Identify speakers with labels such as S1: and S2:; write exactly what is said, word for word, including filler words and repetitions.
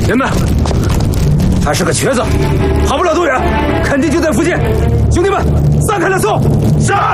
S1: 人们，他是个瘸子，跑不了多远，肯定就在附近。兄弟们，散开了搜！是。